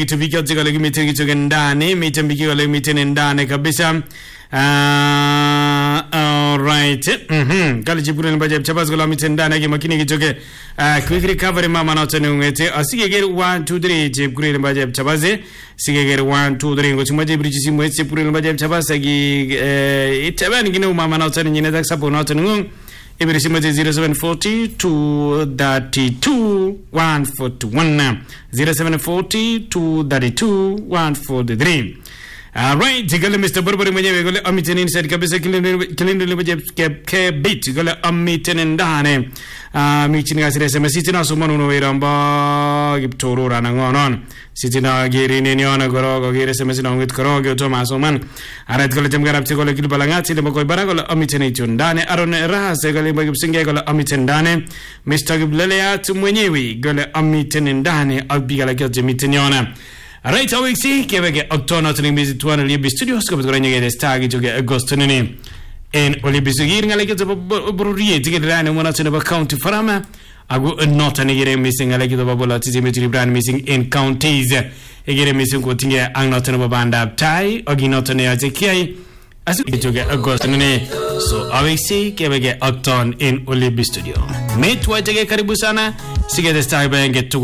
kitu biki kale kimite kitu ndani mite biki kale mite ndani kabisa. Alright. Kale jibure nimbaje chabazi kala mite ndani ki makini kichoke quick recovery mama na tani ngete asigegere 1 2 3 jibure nimbaje chabazi sigegere 1 2 3 ngochimoje bridge simwe jibure nimbaje chabazi gi itabani gine mama na tani nyine zaksapo na tani ngung ibiri simwe 0740 232 141 0740 232 143. Alright, gale Mr. Barbari mwenyewe gale amitene inside kabisa kilinde libaje ke beat gale amitene ndane michini gasire SMS sitina sumanu no iramba giptorora na ngonon sitina gere ne nyona gorogo gere SMS na ngit gorogo to masoman arat gale jamgara pti gale kilbalangati le bakoy baragale amitene ndane aron rahase gale bagipsinge gale amitene ndane Mr. Giblelea mwenyewe gale amitene ndane abigala gale mitene nyona. Right, how we see Kevin October to visit one of the studios because we're going to start to get August in Olibisugir like it's a brewery to get ran and one out in a county farama. I go not an again missing a like the bubble to brand missing in counties. Again missing quoting I'm not in a band up tie or not an AZK as we to get August in. So I will see Kevin October in Olibi studio. Mate, what to get Karibusana, see get the style and get to